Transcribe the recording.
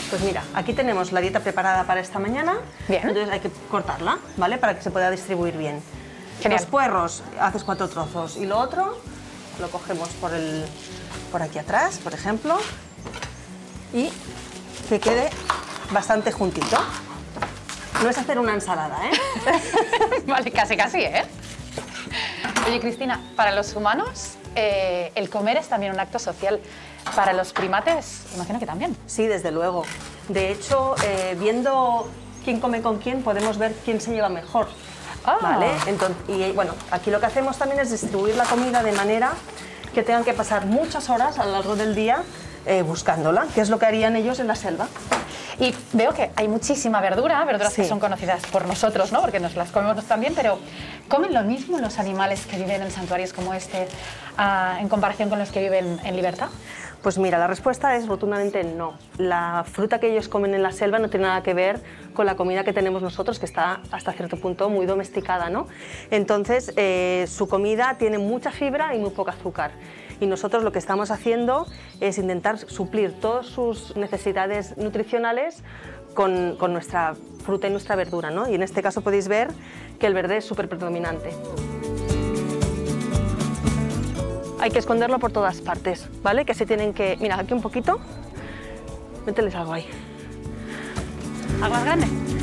Pues mira, aquí tenemos la dieta preparada para esta mañana. Bien. Entonces hay que cortarla, ¿vale? Para que se pueda distribuir bien. Genial. Los puerros haces 4 trozos y lo otro lo cogemos por aquí atrás, por ejemplo, y que quede bastante juntito. No es hacer una ensalada, ¿eh? Vale, casi, ¿eh? Oye, Cristina, para los humanos el comer es también un acto social. Para los primates, imagino que también. Sí, desde luego. De hecho, viendo quién come con quién, podemos ver quién se lleva mejor. Ah. ¿Vale? Entonces, y bueno, aquí lo que hacemos también es distribuir la comida de manera que tengan que pasar muchas horas a lo largo del día buscándola, que es lo que harían ellos en la selva. Y veo que hay muchísima verdura, verduras Sí. que son conocidas por nosotros, ¿no? Porque nos las comemos también, pero ¿comen lo mismo los animales que viven en santuarios como este en comparación con los que viven en libertad? Pues mira, la respuesta es rotundamente no. La fruta que ellos comen en la selva no tiene nada que ver con la comida que tenemos nosotros, que está hasta cierto punto muy domesticada, ¿no? Entonces, su comida tiene mucha fibra y muy poco azúcar. Y nosotros lo que estamos haciendo es intentar suplir todas sus necesidades nutricionales con nuestra fruta y nuestra verdura, ¿no? Y en este caso podéis ver que el verde es súper predominante. Hay que esconderlo por todas partes, ¿vale? Que se tienen que... Mira, aquí un poquito. Mételes algo ahí. ¿Algo más grande?